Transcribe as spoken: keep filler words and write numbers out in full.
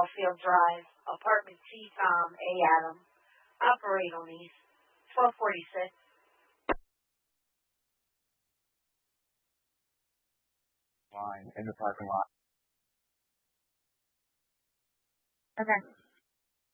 Wellfield Drive, apartment T, Tom, A, Adam, operator lease, twelve forty-six. Line in the parking lot. Okay.